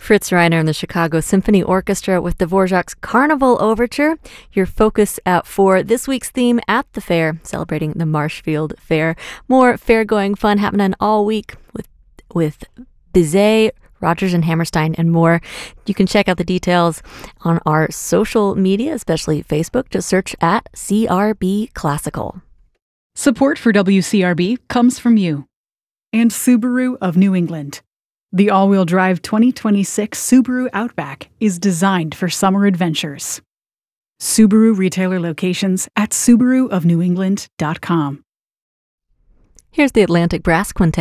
Fritz Reiner and the Chicago Symphony Orchestra with Dvorak's Carnival Overture, your focus for this week's theme at the fair, celebrating the Marshfield Fair. More fair-going fun happening all week with Bizet, Rodgers and Hammerstein, and more. You can check out the details on our social media, especially Facebook. Just search at CRB Classical. Support for WCRB comes from you and Subaru of New England. The all-wheel drive 2026 Subaru Outback is designed for summer adventures. Subaru retailer locations at SubaruofNewEngland.com. Here's the Atlantic Brass Quintet.